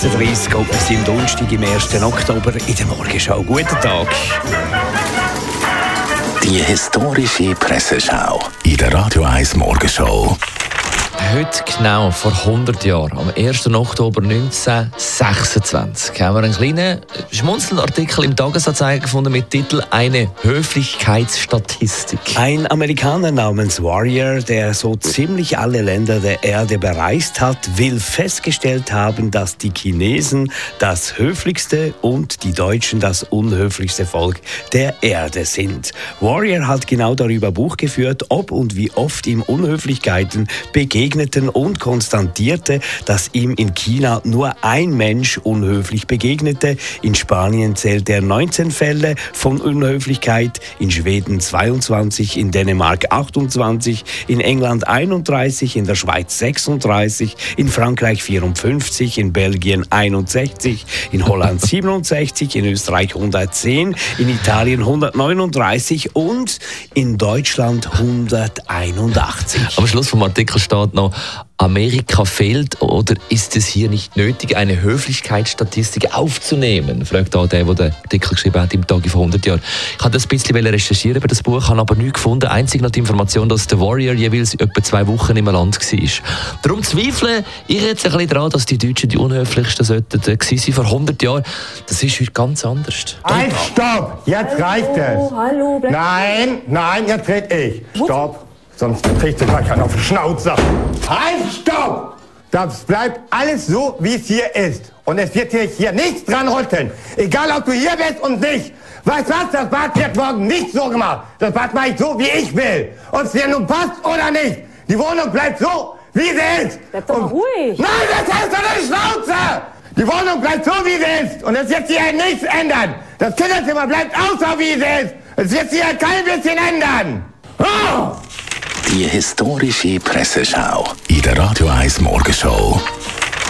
30 und wir sind Donnerstag im 1. Oktober in der Morgenschau. Guten Tag. Die historische Presseschau in der Radio 1 Morgenschau. Heute genau vor 100 Jahren, am 1. Oktober 1926, haben wir einen kleinen schmunzelnden Artikel im Tagesanzeiger gefunden mit Titel «Eine Höflichkeitsstatistik». Ein Amerikaner namens Warrior, der so ziemlich alle Länder der Erde bereist hat, will festgestellt haben, dass die Chinesen das höflichste und die Deutschen das unhöflichste Volk der Erde sind. Warrior hat genau darüber Buch geführt, ob und wie oft ihm Unhöflichkeiten begegneten und konstatierte, dass ihm in China nur ein Mensch unhöflich begegnete. In Spanien zählte er 19 Fälle von Unhöflichkeit, in Schweden 22, in Dänemark 28, in England 31, in der Schweiz 36, in Frankreich 54, in Belgien 61, in Holland 67, in Österreich 110, in Italien 139 und in Deutschland 181. Am Schluss vom Artikel steht noch, Amerika fehlt, oder ist es hier nicht nötig, eine Höflichkeitsstatistik aufzunehmen? Fragt auch der den Artikel geschrieben hat im Tag vor 100 Jahren. Ich wollte ein bisschen recherchieren über das Buch, habe aber nichts gefunden. Einzig noch die Information, dass der Warrior jeweils etwa 2 Wochen im Land war. Darum zweifle ich jetzt ein bisschen daran, dass die Deutschen die unhöflichsten waren vor 100 Jahren. Das ist heute ganz anders. Halt, stopp! Jetzt reicht es! Hallo, Nein, jetzt red ich. Stopp! Sonst kriegst du gleich einen auf die Schnauze. Halt, stopp! Das bleibt alles so, wie es hier ist. Und es wird hier nichts dran rütteln. Egal, ob du hier bist und nicht. Weißt du was? Das Bad wird morgen nicht so gemacht. Das Bad mache ich so, wie ich will. Ob es dir nun passt oder nicht. Die Wohnung bleibt so, wie sie ist. Bleib doch mal ruhig. Nein, das heißt doch eine Schnauze! Die Wohnung bleibt so, wie sie ist. Und es wird sich hier nichts ändern. Das Kinderzimmer bleibt auch so, wie sie ist. Es wird sich hier kein bisschen ändern. Oh! Die historische Presseschau in der Radio 1 Morgenschau.